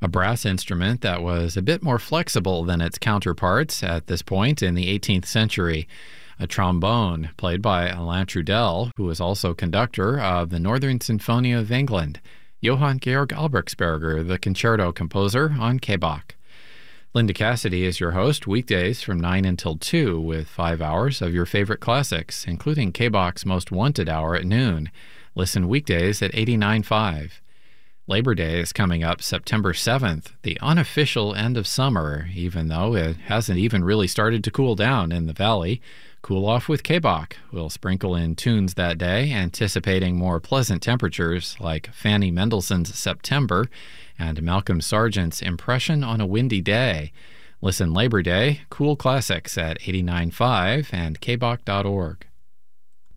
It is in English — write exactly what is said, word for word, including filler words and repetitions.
a brass instrument that was a bit more flexible than its counterparts at this point in the eighteenth century. A trombone, played by Alain Trudel, who was also conductor of the Northern Symphony of England. Johann Georg Albrechtsberger, the concerto composer, on K B O C. Linda Cassidy is your host weekdays from nine until two with five hours of your favorite classics, including K B O C's Most Wanted Hour at noon. Listen weekdays at eighty-nine point five. Labor Day is coming up September seventh, the unofficial end of summer, even though it hasn't even really started to cool down in the valley. Cool off with K B O C. We'll sprinkle in tunes that day, anticipating more pleasant temperatures like Fanny Mendelssohn's September and Malcolm Sargent's Impression on a Windy Day. Listen Labor Day, cool classics at eighty-nine point five and K B O C dot org.